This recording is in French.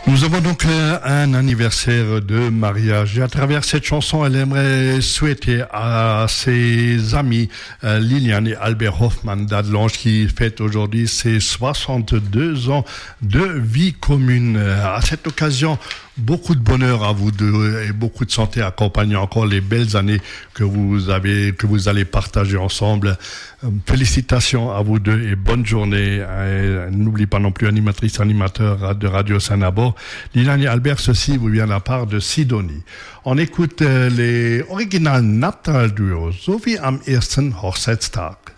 Nous avons donc un anniversaire de mariage et à travers cette chanson, elle aimerait souhaiter à ses amis Liliane et Albert Hoffmann d'Adelange qui fêtent aujourd'hui ses 62 ans de vie commune. À cette occasion, beaucoup de bonheur à vous deux et beaucoup de santé accompagnant encore les belles années que vous allez partager ensemble. Félicitations à vous deux et bonne journée. Et n'oublie pas non plus animateur de Radio Saint-Nabor. Liliane et Albert, ceci vous vient de la part de Sidonie. On écoute les original Natal Duo, so wie am ersten Hochzeitstag.